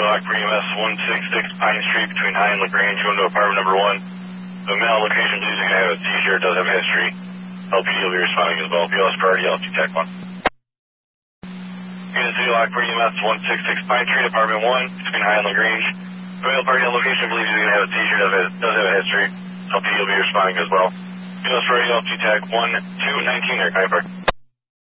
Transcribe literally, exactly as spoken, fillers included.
Lock for E M S one sixty-six Pine Street between High and LaGrange, going to apartment number one. The male location believes he's going to have a seizure, does have a history. L P D will be responding as well. B L S priority, L T Tech one. Unit City Lock for E M S one sixty-six Pine Street, apartment one, between High and LaGrange. The male party on location believes he's going to have a seizure, does have, does have a history. L P D will be responding as well. B L S priority, L T Tech one two nineteen, Air Kuiper.